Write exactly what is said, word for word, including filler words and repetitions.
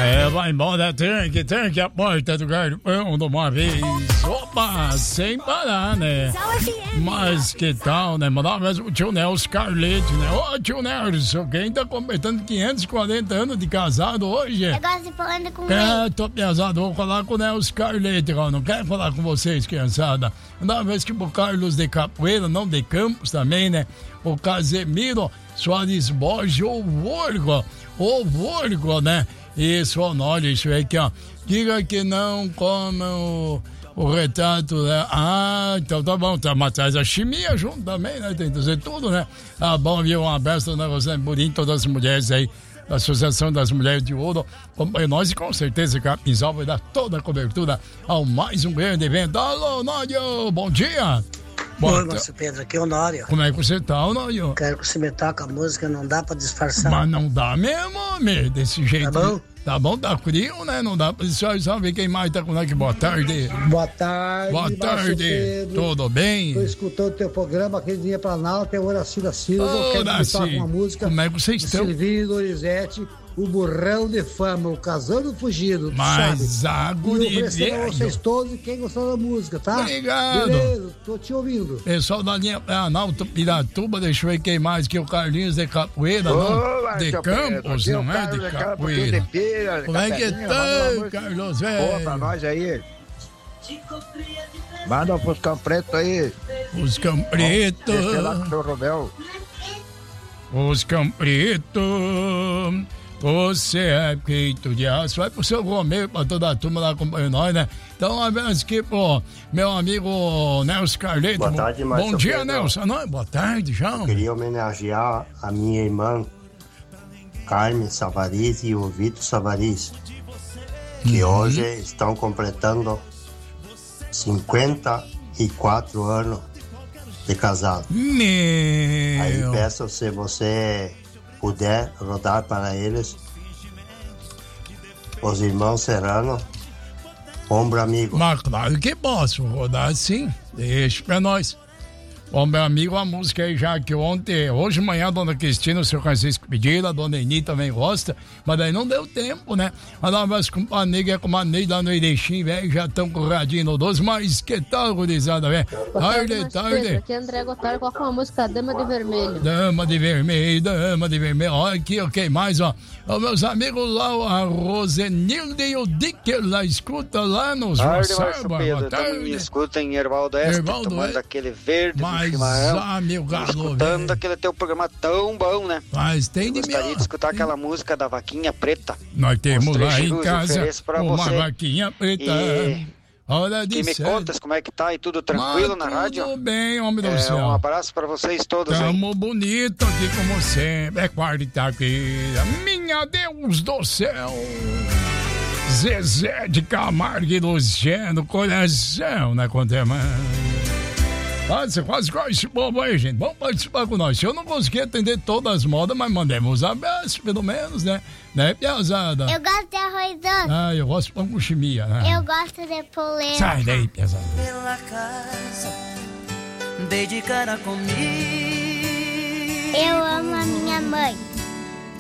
É, vai embora, tanque, tanque a porta do galpão de uma vez. Opa, sem parar, né? Mas que tal, né? Mandar mesmo o tio Nelson Carlete, né? Ô, tio Nelson, quem tá completando quinhentos e quarenta anos de casado hoje? Eu gosto de falando com ele. É, tô pesado, vou falar com o Nelson Carlete, eu não quero falar com vocês, criançada. Mandar uma vez que o Carlos de Capoeira, não de Campos também, né? O Casemiro Soares Borges, o Vorgo, o Vorgo, né? Isso, olha, isso aqui, ó. Diga que não comam o, o retrato, né? Ah, então tá bom, tá, mas traz a chimia junto também, né? Tem que dizer tudo, né? Tá bom, viu? Um abraço na Rosane Burim, todas as mulheres aí da Associação das Mulheres de Ouro. Acompanhe nós e com certeza que a Pinzal vai dar toda a cobertura ao mais um grande evento. Alô, Nório, bom dia! Oi, Márcio Pedro, aqui é o Nório. Como é que você tá, Nório? Quero que você me toque a música, não dá pra disfarçar. Mas não dá mesmo, homem, desse jeito. Tá bom? Tá bom, tá frio, né? Não dá pra disfarçar. Ver quem mais tá com nós. Boa tarde. Boa tarde, Boa tarde. Pedro. Tudo bem? Tô escutando teu programa, aquele dia pra Planalto, é Horacida Silva. Ô, Quero que me Horaci, toque uma música. como é que vocês estão? Silvinho Dorizete, o burrão de fama, o casando fugido, Mas sabe? a E guria oferecendo a velho. vocês todos e quem gostou da música, tá? Obrigado. Beleza, tô te ouvindo. Pessoal da linha Planalto Piratuba, deixa eu ver quem mais que o Carlinhos de Capoeira, não? De Campos, não é? De Capoeira. Como é que tá, Carlos, velho? Boa pra nós aí. Manda o Fuscão Preto aí. Fuscão Preto. Esse é lá com o seu Romel. Fuscão Preto. Você é feito de aço. Vai pro seu Romeu, pra toda a turma lá acompanhando nós, né? Então, um abraço aqui pro meu amigo Nelson Carleto. Boa tarde, Márcio Bom dia, Pedro. Nelson. Não, boa tarde, João. Eu queria homenagear a minha irmã Carmen Savariz e o Vitor Savariz, que Uhum. hoje estão completando cinquenta e quatro anos de casado. Meu. Aí peço, se você puder rodar para eles, os irmãos Serrano, Ombro Amigo. Mas claro que posso rodar sim. Deixa pra nós. Bom, meu amigo, a música aí já que ontem, hoje de manhã, a dona Cristina, o seu Francisco pediram, a dona Eni também gosta, mas daí não deu tempo, né? Mas lá vai com a nega, com a Ney lá no Erechim, velho, já estão com o radinho no doze, mas que tal, gurizada, velho? Tarde, tarde. Aqui é André Gotardo, coloca uma música Dama de Vermelho. Dama de vermelho, dama de vermelho. Olha aqui, ok, mais, ó. Ó, meus amigos lá, a Rosenilde e o Dicker lá, escuta lá nos Tarde, WhatsApp. Márcio Boa Pedro, tarde. também me escuta em Hervaldo Oeste, Hervaldo tomando Oeste. aquele verde do Mas, chimarrão, ah, meu galo, escutando velho. aquele teu programa tão bom, né? Mas tem de Gostaria meu. de escutar aquela música da Vaquinha Preta. Nós temos Os lá em trechos casa ofereço pra uma você. vaquinha preta. E Hora de que me ser. contas como é que tá e tudo tranquilo Mas na rádio? Tudo bem, homem do É, céu. um abraço pra vocês todos aí. Tamo bonito aqui como sempre. É quarta-feira. Minha Deus do céu. Zezé de Camargo e Luciano, coração na contramão. Ah, você quase quase esse bobo aí, gente. Vamos participar com nós. Se eu não conseguir atender todas as modas, mas mandemos abraço, pelo menos, né? Né, piazada? Eu gosto de arroz doce. Ah, eu gosto de pão com chimia, né? Eu gosto de polenta. Sai daí, piazada. Pela casa, dei de cara comigo. Eu amo a minha mãe.